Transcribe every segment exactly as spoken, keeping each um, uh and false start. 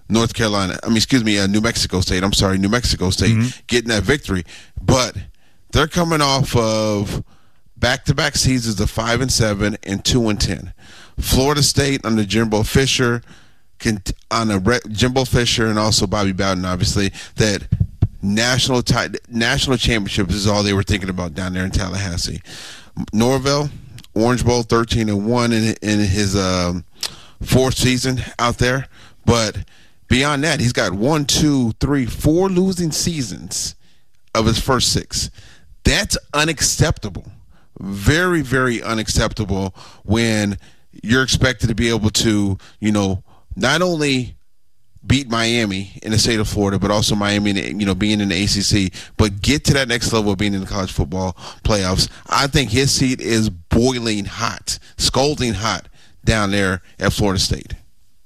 North Carolina. I mean, excuse me, uh, New Mexico State. I'm sorry, New Mexico State mm-hmm. getting that victory. But they're coming off of back-to-back seasons of five and seven and two and ten. Florida State under Jimbo Fisher, can, on a re, Jimbo Fisher and also Bobby Bowden, obviously, that national t- national championships is all they were thinking about down there in Tallahassee. Norvell, Orange Bowl, thirteen and one in in his um, fourth season out there, but beyond that, he's got one, two, three, four losing seasons of his first six. That's unacceptable. Very, very unacceptable when you're expected to be able to, you know, not only beat Miami in the state of Florida, but also Miami, you know, being in the A C C, but get to that next level of being in the college football playoffs. I think his seat is boiling hot, scalding hot down there at Florida State.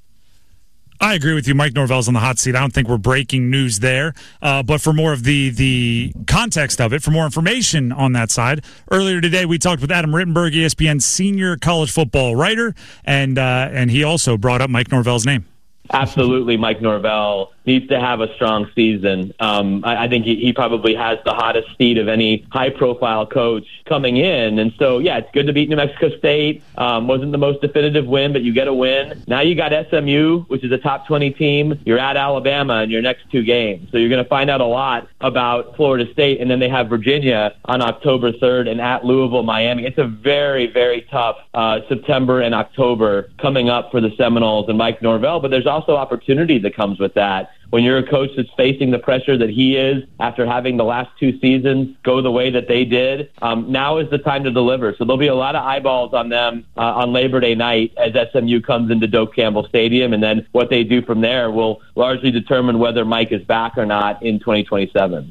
I agree with you. Mike Norvell's on the hot seat. I don't think we're breaking news there. Uh, but for more of the the context of it, for more information on that side, earlier today we talked with Adam Rittenberg, E S P N's senior college football writer, and uh, and he also brought up Mike Norvell's name. Absolutely, Mike Norvell needs to have a strong season. Um, I, I think he, he probably has the hottest seat of any high-profile coach coming in. And so, yeah, it's good to beat New Mexico State. Um, wasn't the most definitive win, but you get a win. Now you got S M U, which is a top twenty team. You're at Alabama in your next two games. So you're going to find out a lot about Florida State. And then they have Virginia on October third and at Louisville, Miami. It's a very, very tough uh, September and October coming up for the Seminoles and Mike Norvell. But there's also opportunity that comes with that. When you're a coach that's facing the pressure that he is after having the last two seasons go the way that they did, um, now is the time to deliver. So there'll be a lot of eyeballs on them uh, on Labor Day night as S M U comes into Doak Campbell Stadium, and then what they do from there will largely determine whether Mike is back or not in twenty twenty-seven.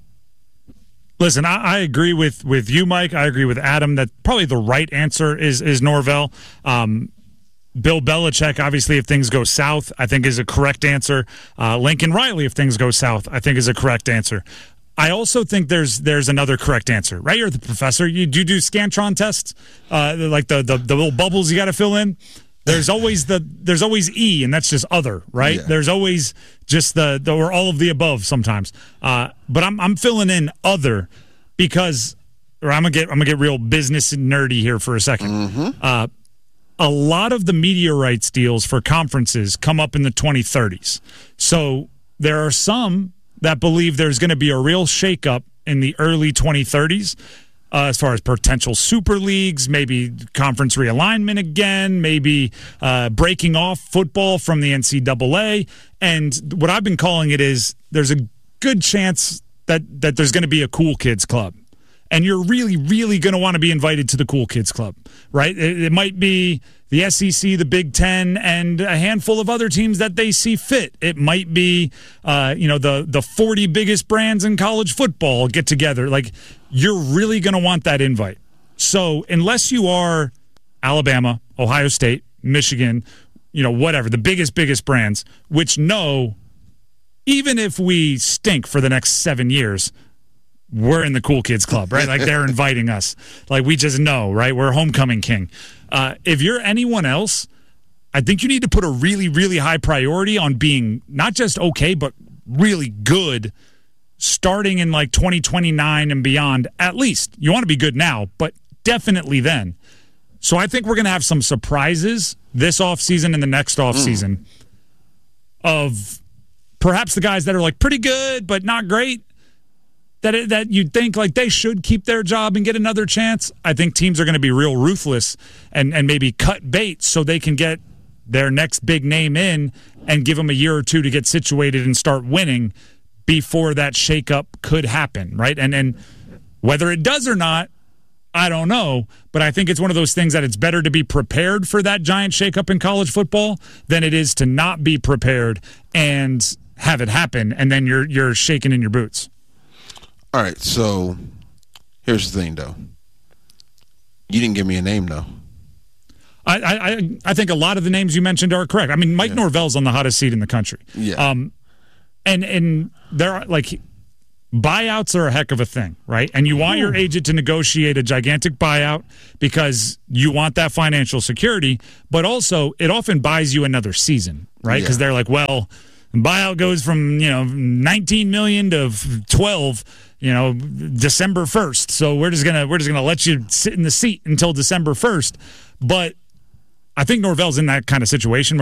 Listen, I, I agree with, with you, Mike. I agree with Adam that probably the right answer is, is Norvell. Um, Bill Belichick, obviously, if things go south, I think is a correct answer. Uh, Lincoln Riley, if things go south, I think is a correct answer. I also think there's there's another correct answer. Right? You're the professor. You do you do Scantron tests, uh, like the, the the little bubbles you got to fill in. There's always the there's always E, and that's just other, right? Yeah. There's always just the, the or all of the above sometimes. Uh, but I'm I'm filling in other because, or I'm gonna get I'm gonna get real business and nerdy here for a second. Mm-hmm. Uh, A lot of the media rights deals for conferences come up in the twenty thirties. So there are some that believe there's going to be a real shakeup in the early twenty thirties uh, as far as potential super leagues, maybe conference realignment again, maybe uh, breaking off football from the N C double A. And what I've been calling it is there's a good chance that, that there's going to be a Cool Kids Club. And you're really, really going to want to be invited to the Cool Kids Club, right? It, it might be the S E C, the Big Ten, and a handful of other teams that they see fit. It might be, uh, you know, the the forty biggest brands in college football get together. Like, you're really going to want that invite. So unless you are Alabama, Ohio State, Michigan, you know, whatever, the biggest, biggest brands, which know, even if we stink for the next seven years, we're in the Cool Kids Club, right? Like, they're inviting us. Like, we just know, right? We're homecoming king. Uh, if you're anyone else, I think you need to put a really, really high priority on being not just okay, but really good starting in like twenty twenty-nine and beyond. At least you want to be good now, but definitely then. So I think we're going to have some surprises this offseason and the next offseason mm. of perhaps the guys that are like pretty good, but not great. That that you'd think like they should keep their job and get another chance. I think teams are going to be real ruthless and, and maybe cut bait so they can get their next big name in and give them a year or two to get situated and start winning before that shakeup could happen, right? And and whether it does or not, I don't know. But I think it's one of those things that it's better to be prepared for that giant shakeup in college football than it is to not be prepared and have it happen, and then you're you're shaking in your boots. All right, so here's the thing, though. You didn't give me a name, though. I I, I think a lot of the names you mentioned are correct. I mean, Mike yeah. Norvell's on the hottest seat in the country. Yeah. Um, and and there are like buyouts are a heck of a thing, right? And you want your agent to negotiate a gigantic buyout because you want that financial security, but also it often buys you another season, right? Because yeah. they're like, well, buyout goes from, you know, nineteen million to twelve, you know, December first. So we're just gonna we're just gonna let you sit in the seat until December first. But I think Norvell's in that kind of situation where